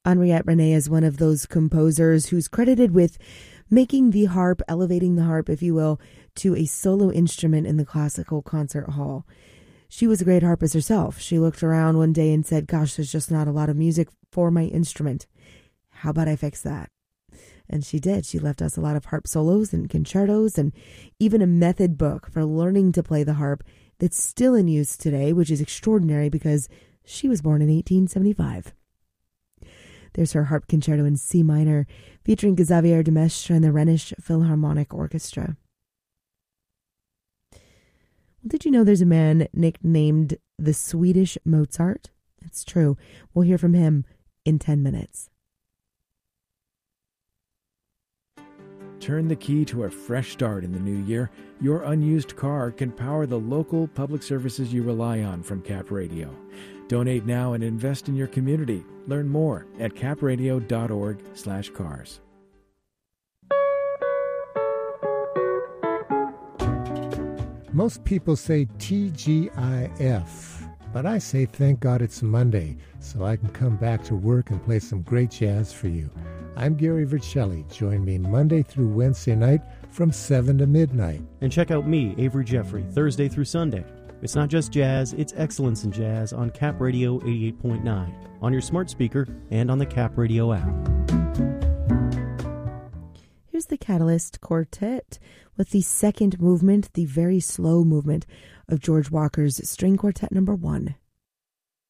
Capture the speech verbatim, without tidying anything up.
Henriette René is one of those composers who's credited with making the harp, elevating the harp, if you will, to a solo instrument in the classical concert hall. She was a great harpist herself. She looked around one day and said, gosh, there's just not a lot of music for my instrument. How about I fix that? And she did. She left us a lot of harp solos and concertos and even a method book for learning to play the harp that's still in use today, which is extraordinary because she was born in eighteen seventy-five. There's her harp concerto in C minor, featuring Xavier de Maistre and the Rhenish Philharmonic Orchestra. Well, did you know there's a man nicknamed the Swedish Mozart? It's true. We'll hear from him in ten minutes. Turn the key to a fresh start in the new year. Your unused car can power the local public services you rely on from Cap Radio. Donate now and invest in your community. Learn more at capradio.org slash cars. Most people say T G I F, but I say thank God it's Monday, so I can come back to work and play some great jazz for you. I'm Gary Vercelli. Join me Monday through Wednesday night from seven to midnight. And check out me, Avery Jeffrey, Thursday through Sunday. It's not just jazz, it's excellence in jazz on Cap Radio eighty-eight point nine, on your smart speaker, and on the Cap Radio app. Here's the Catalyst Quartet with the second movement, the very slow movement of George Walker's String Quartet number one.